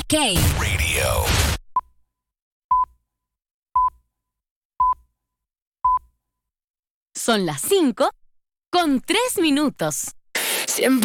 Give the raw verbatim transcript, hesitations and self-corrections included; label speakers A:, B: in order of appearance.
A: Ok. Radio. Son las cinco con tres minutos.
B: Siempre